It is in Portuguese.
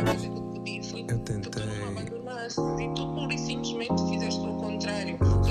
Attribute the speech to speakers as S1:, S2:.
S1: única coisa que eu te pedi foi
S2: Eu
S1: que tu não
S2: tentei.
S1: abandonasses e tu pura e simplesmente fizeste o contrário.